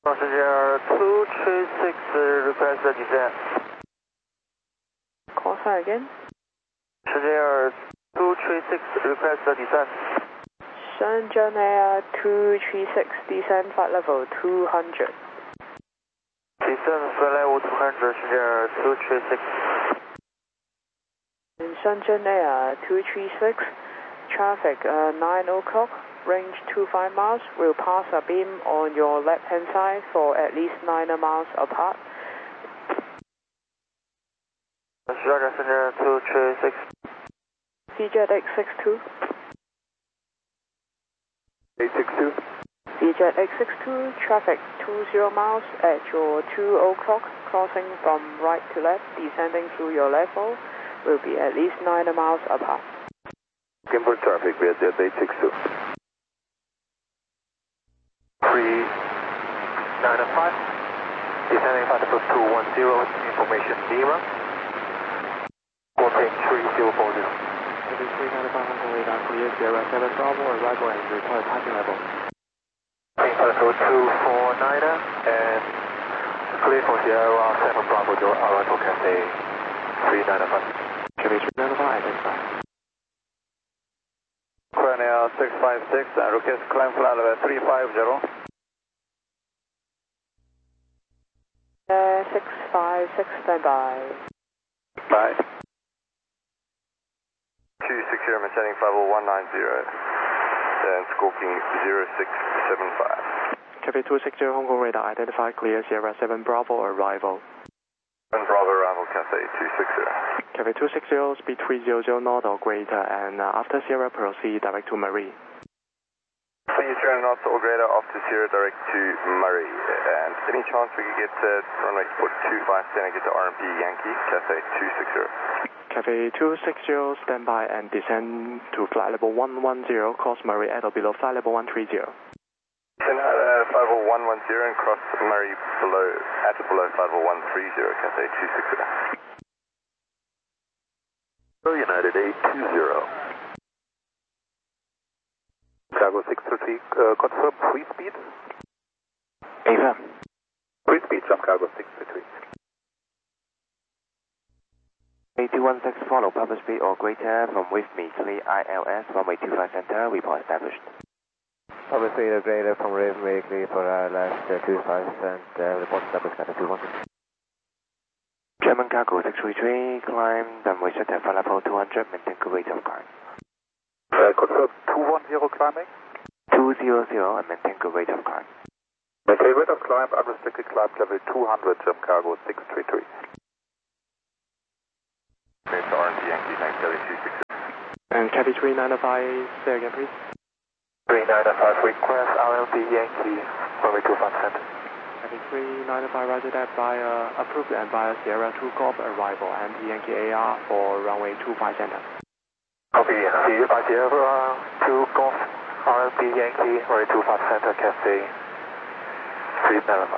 Passenger 236, request the descent. Call sign again. Passenger 236, request the descent. Shenzhen Air 236, descend flight level 200. Descend flight level 200, Passenger 236. Shenzhen Air 236, traffic 9 o'clock, range 25 miles, will pass a beam on your left hand side for at least 9 miles apart. Roger, Passenger 236. CJet 862. 862. CJet 862, traffic 20 miles at your 2 o'clock, crossing from right to left, descending through your level, will be at least 9 miles apart. Gimbal traffic, Vietjet 862. 3905. Descending flight level 210, information Lima. Quarter 3040. 3905 Hong Kong radar, clear Sierra 7 Bravo, arrival and report parking level. Flight level 249 and clear for Sierra 7 Bravo to arrival Cathay 3905. Cathay 3905, identify. Korea 656 and request climb flight level 350. 656, standby. Bye. 260, maintaining 50190 and squawking 0675. Cathay 260 Hong Kong radar, identify clear Sierra 7 Bravo, arrival. And Bravo arrival Cathay 260. Cathay 260, speed 300 knot or greater, and after Sierra proceed direct to Marie. 300 knots or greater after Sierra direct to Murray. And any chance we could get runway support 257 and get to RMP Yankee, Cathay 260. Cathay 260, standby and descend to flight level 110, cross Murray at or below flight level 130. Descend at flight level 110 and cross Murray below, at or below flight level 130, Cathay 260. United 820. Chicago 633, confirm free speed? Affirm. Free speed from Chicago 633. 8216, follow proper speed or greater from with me, clear ILS, runway 25 center, report established. Proper speed or greater from with me, clear for ILS 25 center, report established at 216. German cargo 633, climb runway center, flight level 200, maintain good rate of climb. Confirm 210 climbing? 200 and maintain good rate of climb. Maintain rate of climb, unrestricted climb level 200, German cargo 633. It's RMP Yankee 97260. And Cathay 3905, say again please. 3905, request RMP Yankee, runway 25 center. Cathay 3905, roger that, via approved and via Sierra 2 Golf arrival and Yankee AR for runway 25 center. Copy, by Sierra 2 Golf, RMP Yankee, runway 25 center, Cathay 3905.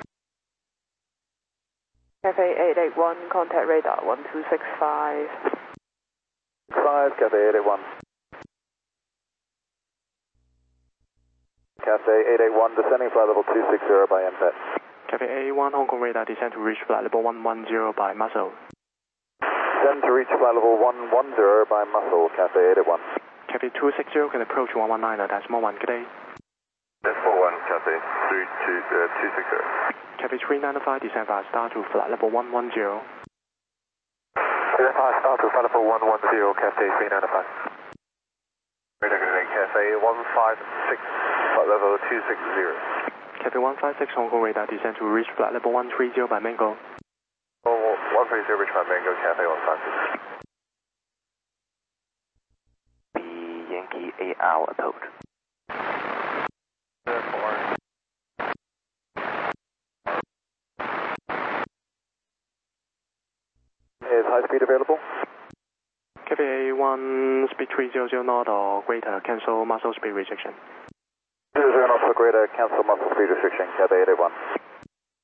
Cathay 881, contact radar 1265. 5, Cathay 881. Cathay 881, descending flight level 260 by MPET. Cathay 881, Hong Kong radar, descend to reach flight level 110 by muscle. Descend to reach flight level 110 by muscle, Cathay 881. Cathay 260 can approach 119, that's more 1, good day. That's 41, Cathay 260. Cathay 3905, descend via star to flight level 110. Descend via star to flight level 110, Cathay 3905. Cathay 156, flight level 260. Cathay 156, Hong Kong radar, descend to reach flight level 130 by Mango. 130, reach by Mango, Cathay 156. The Yankee AR approach. Is high speed available? Cathay 1, speed 300 knot or greater, cancel muscle speed restriction. 00 knots or greater, cancel muscle speed restriction, Cathay 881.